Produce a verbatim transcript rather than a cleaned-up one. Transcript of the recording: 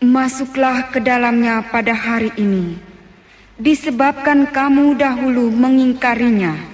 Masuklah ke dalamnya pada hari ini, disebabkan kamu dahulu mengingkarinya.